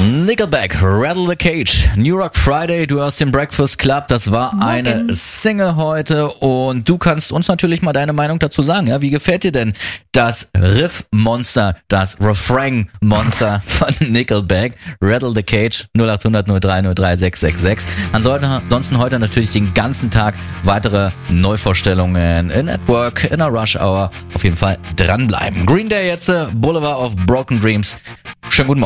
Nickelback, Rattle the Cage, New Rock Friday, du hörst den Breakfast Club, das war eine Single heute und du kannst uns natürlich mal deine Meinung dazu sagen, ja, wie gefällt dir denn das Riff-Monster, das Refrain-Monster von Nickelback, Rattle the Cage, 0800 03 0666. Ansonsten heute natürlich den ganzen Tag weitere Neuvorstellungen in Network, in der Rush Hour, auf jeden Fall dranbleiben. Green Day jetzt, Boulevard of Broken Dreams, schönen guten Morgen.